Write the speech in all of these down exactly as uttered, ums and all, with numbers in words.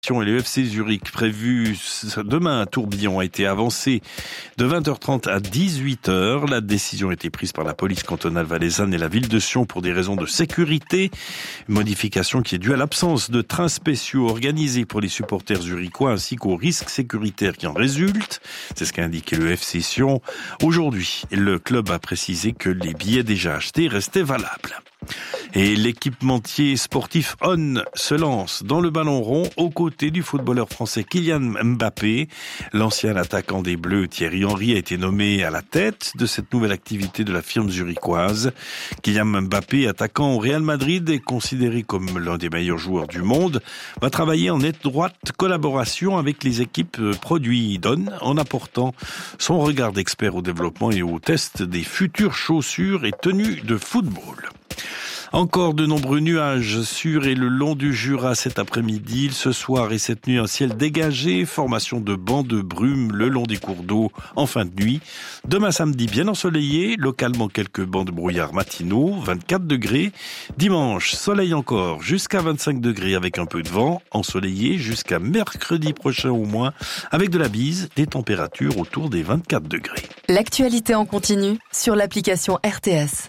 Et le F C Zurich prévu demain à Tourbillon a été avancé de vingt heures trente à dix-huit heures. La décision a été prise par la police cantonale valaisanne et la ville de Sion pour des raisons de sécurité. Une modification qui est due à l'absence de trains spéciaux organisés pour les supporters zurichois ainsi qu'aux risques sécuritaires qui en résultent. C'est ce qu'a indiqué le F C Sion. Aujourd'hui, le club a précisé que les billets déjà achetés restaient valables. Et l'équipementier sportif On se lance dans le ballon rond aux côtés du footballeur français Kylian Mbappé. L'ancien attaquant des Bleus Thierry Henry a été nommé à la tête de cette nouvelle activité de la firme zurichoise. Kylian Mbappé, attaquant au Real Madrid et considéré comme l'un des meilleurs joueurs du monde, va travailler en étroite collaboration avec les équipes produits d'On en apportant son regard d'expert au développement et au test des futures chaussures et tenues de football. Encore de nombreux nuages sur et le long du Jura cet après-midi. Ce soir et cette nuit, un ciel dégagé, formation de bancs de brume le long des cours d'eau en fin de nuit. Demain samedi, bien ensoleillé, localement quelques bancs de brouillard matinaux, vingt-quatre degrés. Dimanche, soleil encore, jusqu'à vingt-cinq degrés avec un peu de vent, ensoleillé jusqu'à mercredi prochain au moins, avec de la bise, des températures autour des vingt-quatre degrés. L'actualité en continu sur l'application R T S.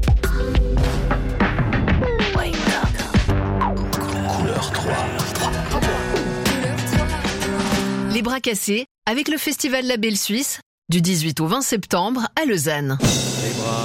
Les bras cassés avec le Festival La Belle Suisse du dix-huit au vingt septembre à Lausanne. Les bras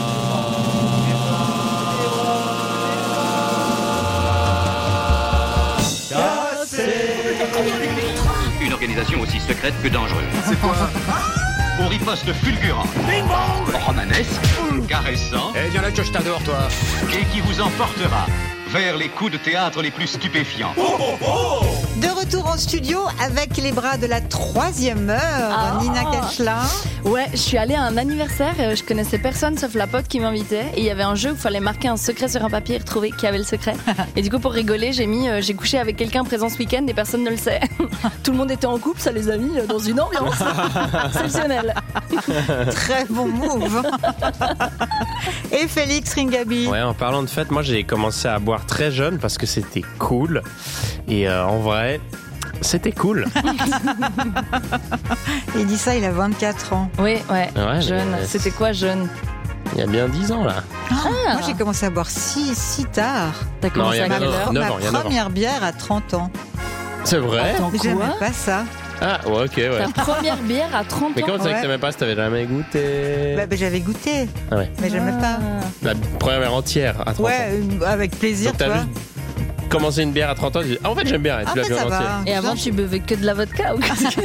cassés. Une organisation aussi secrète que dangereuse. C'est quoi? Au riposte fulgurant, romanesque, caressant, Eh viens là que je t'adore toi. et qui vous emportera vers les coups de théâtre les plus stupéfiants. Oh, oh, oh. De retour en studio avec les bras de la troisième heure, Ah. Nina Kachelin. Ouais, je suis allée à un anniversaire, euh, je connaissais personne sauf la pote qui m'invitait et il y avait un jeu où il fallait marquer un secret sur un papier et retrouver qui avait le secret. Et du coup, pour rigoler, j'ai mis euh, j'ai couché avec quelqu'un présent ce week-end et personne ne le sait. Tout le monde était en couple, ça les a mis euh, dans une ambiance exceptionnelle. Très bon move. Et Félix Ringaby. Ouais, en parlant de fête, moi j'ai commencé à boire très jeune parce que c'était cool. Et euh, en vrai, c'était cool. Il dit ça, il a vingt-quatre ans. Oui, ouais, Ouais, jeune. mais- C'était quoi jeune? Il y a bien dix ans là. Moi, j'ai commencé à boire si, si tard. T'as commencé il y a à quelle neuf heure? ans. Ma ans, il y a neuf ans. première bière à trente ans. C'est vrai? Attends, J'aimais quoi? pas ça. Ah, ouais, ok, ouais. Ta première bière à trente Mais ans? comment tu sais Ouais. que t'aimais pas si t'avais jamais goûté? Bah, bah, j'avais goûté, Ah ouais. mais j'aimais pas. La première entière à trente ans. Ouais, euh, avec plaisir, Donc tu t'as vois. juste commencé une bière à trente ans, tu dis, ah en fait j'aime bien, et Ah, tu l'as mais bu en ça entier. va. Et avant, tu buvais que de la vodka ou qu'est-ce que...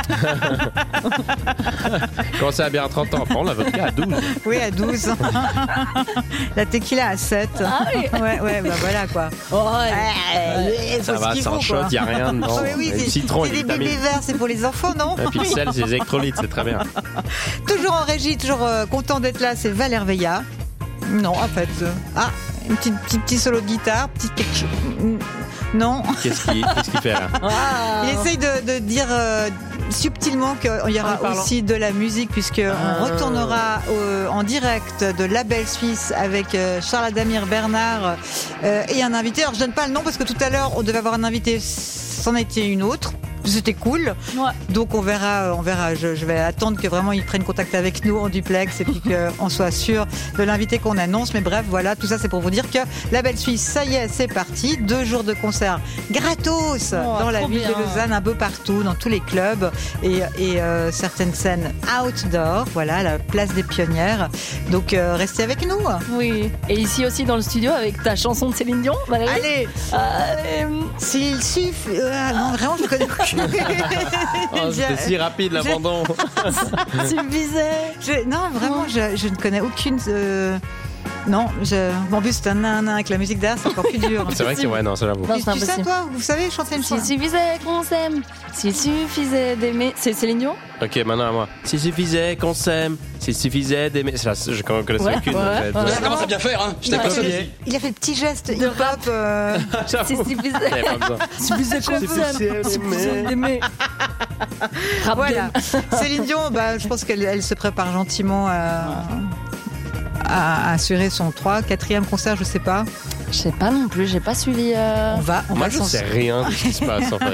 Commencé la bière à trente ans, prends la vodka à douze. Oui, à douze. La tequila à sept. Ah oui. Ouais, ouais, bah voilà quoi. Oh, ouais. Ouais, Ça faut ce va, qu'il c'est un faut, shot, quoi. il n'y a rien dedans. Oui, oui, Le c'est citron et c'est les des bébés vitamines. verts, c'est pour les enfants, non? Et puis le sel, c'est les électrolytes, c'est très bien. Toujours en régie, toujours euh, content d'être là, c'est Valère Veilla. Non, en fait. euh, Ah, une petite, petite, petit solo de guitare, petite quelque chose. Mm, Non. Qu'est-ce qu'il qu'est-ce qu'il fait là? Ah. Il essaye de, de dire euh, subtilement qu'il y En aura parlant. aussi de la musique, puisqu'on Ah. retournera au- en direct de La Belle Suisse avec euh, Charles Adamir Bernard euh, et un invité. Alors je donne pas le nom parce que tout à l'heure on devait avoir un invité, c'en était une autre. C'était cool. Ouais. Donc on verra, on verra. Je, je vais attendre que vraiment ils prennent contact avec nous en duplex et puis qu'on soit sûr de l'invité qu'on annonce. Mais bref, voilà, tout ça c'est pour vous dire que La Belle Suisse, ça y est, c'est parti. Deux jours de concert gratos Oh, dans la trop ville bien. de Lausanne, un peu partout, dans tous les clubs et, et euh, certaines scènes outdoor. Voilà, la place des Pionnières. Donc euh, restez avec nous. Oui. Et ici aussi dans le studio avec ta chanson de Céline Dion, Valérie. Allez, Allez. s'il suffit. euh, non, vraiment, je connais aucune. Oh, c'était si rapide l'abandon. Suffisait. Je- non, vraiment, je, je ne connais aucune. euh, Non, je... bon, en plus, c'est un nain avec la musique derrière, c'est encore plus dur. C'est vrai que ouais, non, ça j'avoue. Non, Tu, c'est tu sais, impossible. toi, vous savez chanter une S'il chanson? suffisait qu'on s'aime, s'il suffisait d'aimer. C'est Céline Dion? Ok, maintenant à moi. S'il suffisait qu'on s'aime, s'il suffisait d'aimer. Ça, je connaissais Ouais, aucune ouais, en fait. ouais. Ça commence à bien faire, hein. Je t'ai Ouais. pas Copié. dit. Il a fait le petit geste De hip-hop. euh, J'avoue. S'il suffisait. J'avais pas besoin. Suffisait qu'on Suffisait s'aime, suffisait d'aimer. Rap Voilà. game. Céline Dion, bah, je pense qu'elle elle se prépare gentiment à, à assurer son trois, quatrième concert, je sais pas. Je sais pas non plus, j'ai pas suivi. euh, On va, on Moi va je s'en- sais rien de ce qui se passe en fait.